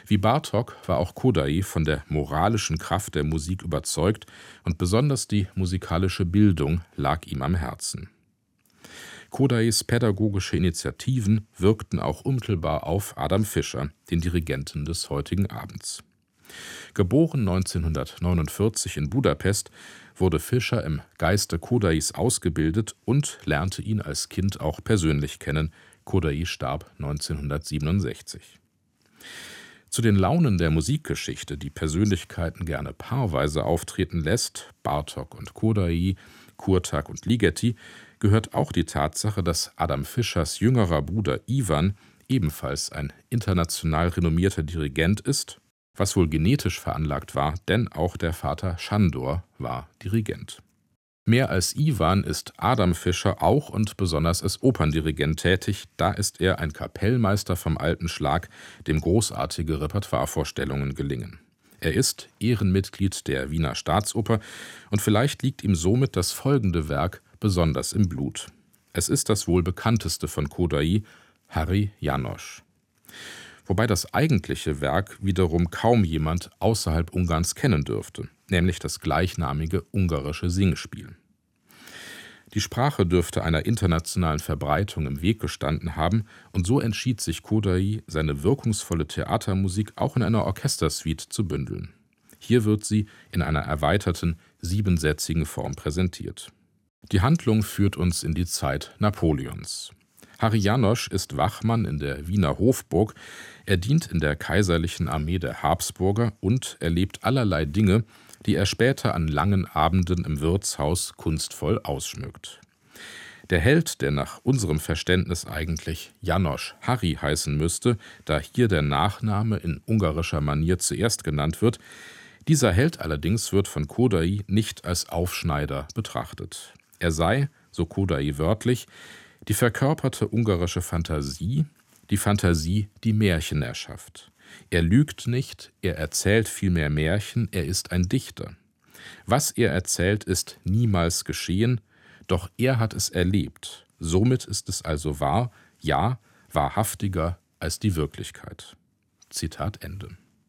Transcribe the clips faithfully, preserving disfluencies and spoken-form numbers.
Wie Bartók war auch Kodály von der moralischen Kraft der Musik überzeugt und besonders die musikalische Bildung lag ihm am Herzen. Kodálys pädagogische Initiativen wirkten auch unmittelbar auf Adam Fischer, den Dirigenten des heutigen Abends. Geboren neunzehnhundertneunundvierzig in Budapest, wurde Fischer im Geiste Kodálys ausgebildet und lernte ihn als Kind auch persönlich kennen. Kodály starb neunzehnhundertsiebenundsechzig. Zu den Launen der Musikgeschichte, die Persönlichkeiten gerne paarweise auftreten lässt, Bartók und Kodály, Kurtág und Ligeti, gehört auch die Tatsache, dass Adam Fischers jüngerer Bruder Ivan ebenfalls ein international renommierter Dirigent ist, was wohl genetisch veranlagt war, denn auch der Vater Sándor war Dirigent. Mehr als Ivan ist Adam Fischer auch und besonders als Operndirigent tätig, da ist er ein Kapellmeister vom alten Schlag, dem großartige Repertoirevorstellungen gelingen. Er ist Ehrenmitglied der Wiener Staatsoper und vielleicht liegt ihm somit das folgende Werk besonders im Blut. Es ist das wohl bekannteste von Kodály, Háry János. Wobei das eigentliche Werk wiederum kaum jemand außerhalb Ungarns kennen dürfte, nämlich das gleichnamige ungarische Singspiel. Die Sprache dürfte einer internationalen Verbreitung im Weg gestanden haben, und so entschied sich Kodály, seine wirkungsvolle Theatermusik auch in einer Orchestersuite zu bündeln. Hier wird sie in einer erweiterten, siebensätzigen Form präsentiert. Die Handlung führt uns in die Zeit Napoleons. Háry János ist Wachmann in der Wiener Hofburg, er dient in der kaiserlichen Armee der Habsburger und erlebt allerlei Dinge, die er später an langen Abenden im Wirtshaus kunstvoll ausschmückt. Der Held, der nach unserem Verständnis eigentlich János Háry heißen müsste, da hier der Nachname in ungarischer Manier zuerst genannt wird, dieser Held allerdings wird von Kodály nicht als Aufschneider betrachtet. Er sei, so Kodály wörtlich, die verkörperte ungarische Fantasie, die Fantasie, die Märchen erschafft. Er lügt nicht, er erzählt vielmehr Märchen, er ist ein Dichter. Was er erzählt, ist niemals geschehen, doch er hat es erlebt. Somit ist es also wahr, ja, wahrhaftiger als die Wirklichkeit. Zitat Ende.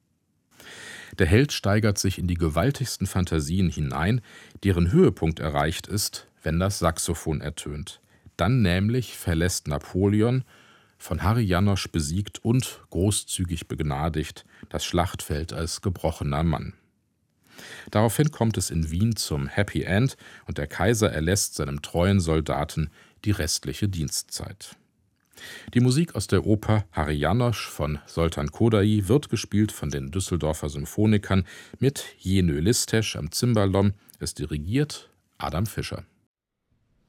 Der Held steigert sich in die gewaltigsten Fantasien hinein, deren Höhepunkt erreicht ist, wenn das Saxophon ertönt. Dann nämlich verlässt Napoleon, von Háry János besiegt und großzügig begnadigt, das Schlachtfeld als gebrochener Mann. Daraufhin kommt es in Wien zum Happy End und der Kaiser erlässt seinem treuen Soldaten die restliche Dienstzeit. Die Musik aus der Oper Háry János von Zoltán Kodály wird gespielt von den Düsseldorfer Symphonikern mit Jenő Lisztes am Cimbalom, es dirigiert Adam Fischer.